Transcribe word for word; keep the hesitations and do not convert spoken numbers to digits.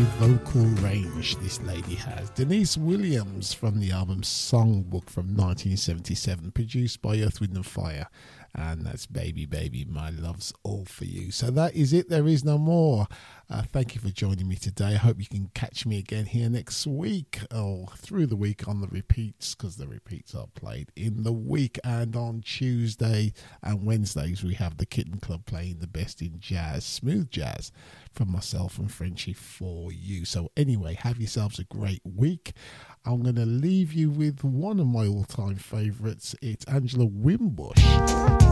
vocal range this lady has. Denise Williams from the album Songbook from nineteen seventy-seven, produced by Earth, Wind and Fire. And that's Baby Baby, My Love's All For You. So that is it. There is no more. Uh, thank you for joining me today. I hope you can catch me again here next week or through the week on the repeats, because the repeats are played in the week. And on Tuesday and Wednesdays, we have the Kitten Club playing the best in jazz, smooth jazz, from myself and Frenchie for you. So anyway, have yourselves a great week. I'm going to leave you with one of my all-time favourites. It's Angela Wimbush.